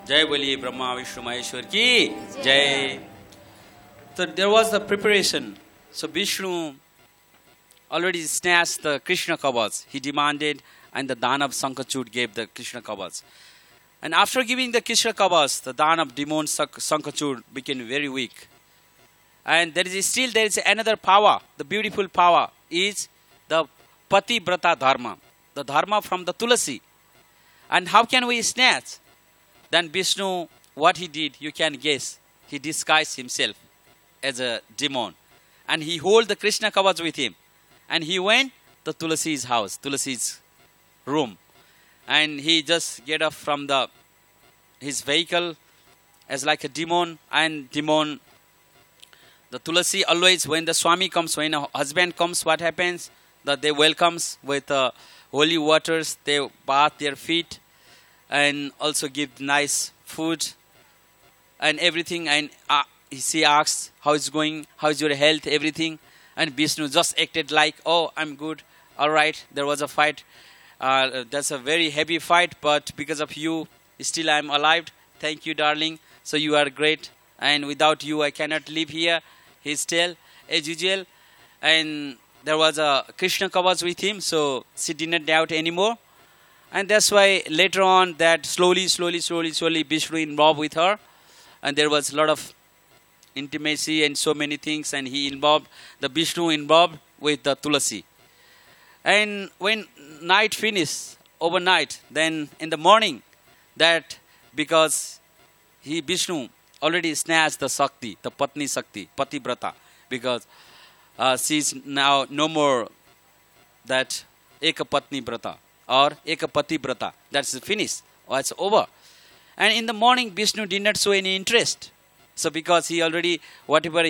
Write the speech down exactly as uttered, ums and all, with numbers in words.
Jai Bali Brahma Vishnu Maheshwar ki Jai. So there was the preparation. So Vishnu already snatched the Krishna Kavach. He demanded, and the Danav Sankachud gave the Krishna Kavach. And after giving the Krishna Kavach, the Danav demon Sankachud became very weak. And there is still there is another power. The beautiful power is the Pativrata Dharma, the Dharma from the Tulasi. And how can we snatch? Then Vishnu, what he did, you can guess. He disguised himself as a demon. And he hold the Krishna Kavach with him. And he went to Tulasi's house, Tulasi's room. And he just get up from the his vehicle as like a demon. And demon, the Tulasi always, when the Swami comes, when a husband comes, what happens? That they welcomes with uh, holy waters. They bath their feet. And also give nice food and everything. And uh, she asks, how is going? How is your health? Everything. And Vishnu just acted like, oh, I'm good. All right. There was a fight. Uh, that's a very heavy fight. But because of you, still I'm alive. Thank you, darling. So you are great. And without you, I cannot live here. He's still as usual. And there was a Krishna Kavach with him. So she didn't doubt anymore. And that's why later on that slowly, slowly, slowly, slowly Vishnu involved with her. And there was a lot of intimacy and so many things. And he involved, the Vishnu involved with the Tulasi. And when night finished, overnight, then in the morning, that because he, Vishnu, already snatched the Sakti, the Patni Sakti, Pativrata. Because uh, she's now no more that Ekapatni Vrata. Or Ekapati Vrata. That's finished. Or it's over. And in the morning, Vishnu did not show any interest. So because he already, whatever